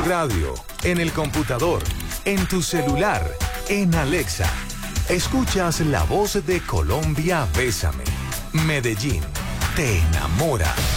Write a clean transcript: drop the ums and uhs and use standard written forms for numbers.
radio, en el computador, en tu celular, en Alexa. Escuchas la voz de Colombia Bésame. Medellín te enamora.